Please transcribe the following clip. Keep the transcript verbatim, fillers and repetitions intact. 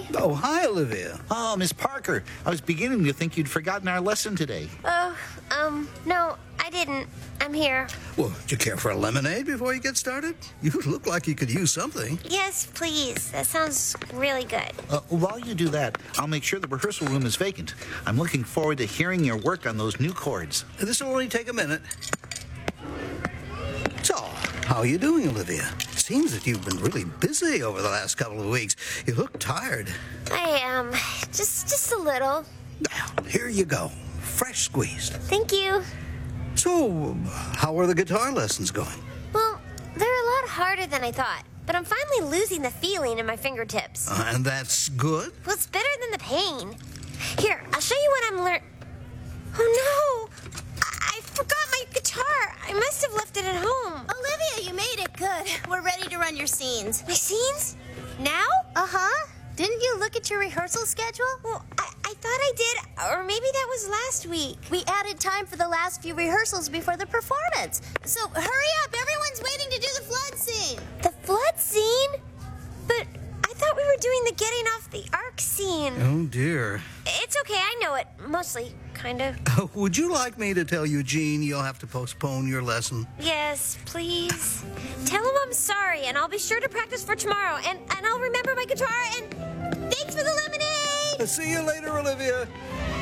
Oh, hi, Olivia. Oh, Miss Parker, I was beginning to think you'd forgotten our lesson today. Oh, um, no, I didn't. I'm here. Well, do you care for a lemonade before you get started? You look like you could use something. Yes, please. That sounds really good. Uh, while you do that, I'll make sure the rehearsal room is vacant. I'm looking forward to hearing your work on those new chords. This will only take a minute. So, how are you doing, Olivia? Seems that you've been really busy over the last couple of weeks. You look tired. I am. Just, just a little. Now, here you go. Fresh squeezed. Thank you. So, how are the guitar lessons going? Well, they're a lot harder than I thought, but I'm finally losing the feeling in my fingertips. Uh, and that's good? Well, it's better than the pain. Here, I'll show you what I'm learning. Oh, no! I-, I forgot my guitar. I must have left it at home. Olivia, you made it. Good. We're ready to run your scenes. My scenes? Now? Uh-huh. Didn't you look at your rehearsal schedule? Well, I, I thought I did, or maybe that was last week. We added time for the last few rehearsals before the performance. So hurry up. Everyone's waiting to do the flood scene. The flood scene? But I thought we were doing the getting off the ark scene. Oh, dear. It's okay. I know it. Mostly, kind of. Uh, would you like me to tell Eugene you'll have to postpone your lesson? Yes, please. Tell him I'm sorry, and I'll be sure to practice for tomorrow, and, and I'll remember my guitar, and thanks for the lemonade! See you later, Olivia.